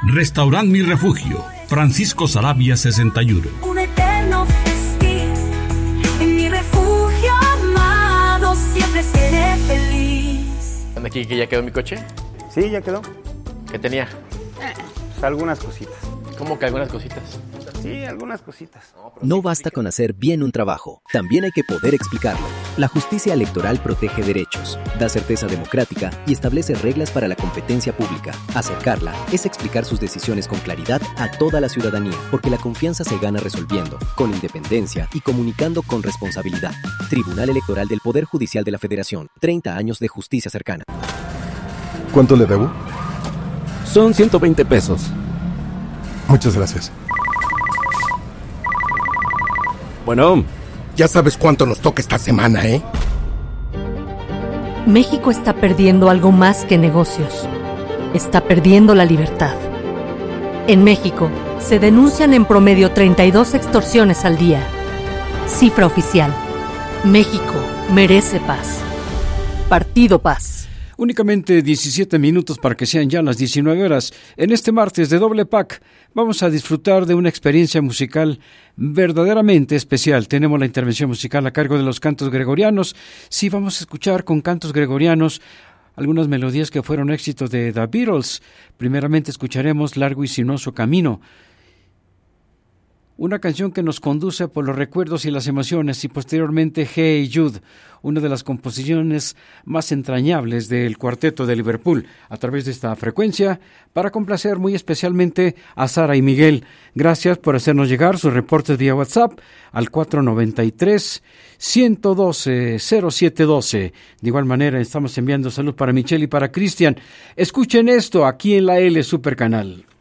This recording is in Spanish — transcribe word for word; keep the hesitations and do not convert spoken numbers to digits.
Restaurant Mi Refugio, Francisco Sarabia sesenta y uno. Un eterno festín, en mi refugio amado siempre seré feliz. ¿Aquí que ya quedó mi coche? Sí, ya quedó. ¿Qué tenía? Pues algunas cositas. ¿Cómo que algunas cositas? Sí, algunas cositas. No basta con hacer bien un trabajo, también hay que poder explicarlo. La justicia electoral protege derechos, da certeza democrática y establece reglas para la competencia pública. Acercarla es explicar sus decisiones con claridad a toda la ciudadanía, porque la confianza se gana resolviendo, con independencia y comunicando con responsabilidad. Tribunal Electoral del Poder Judicial de la Federación, treinta años de justicia cercana. ¿Cuánto le debo? Son ciento veinte pesos. Muchas gracias. Bueno, ya sabes cuánto nos toca esta semana, ¿eh? México está perdiendo algo más que negocios. Está perdiendo la libertad. En México, se denuncian en promedio treinta y dos extorsiones al día. Cifra oficial. México merece paz. Partido Paz. Únicamente diecisiete minutos para que sean ya las diecinueve horas. En este martes de Doble Pack vamos a disfrutar de una experiencia musical verdaderamente especial. Tenemos la intervención musical a cargo de los cantos gregorianos. Sí, vamos a escuchar con cantos gregorianos algunas melodías que fueron éxitos de The Beatles. Primeramente escucharemos Largo y Sinuoso Camino, una canción que nos conduce por los recuerdos y las emociones, y posteriormente Hey Jude, una de las composiciones más entrañables del cuarteto de Liverpool, a través de esta frecuencia, para complacer muy especialmente a Sara y Miguel. Gracias por hacernos llegar sus reportes vía WhatsApp al cuatro nueve tres, uno uno dos, cero siete uno dos. De igual manera estamos enviando salud para Michelle y para Cristian. Escuchen esto aquí en la L Super Canal.